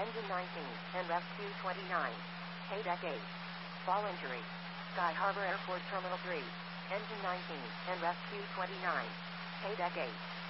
Engine 19, and rescue 29. K-Deck 8. Fall injury. Sky Harbor Airport Terminal 3. Engine 19, and rescue 29. K-Deck 8.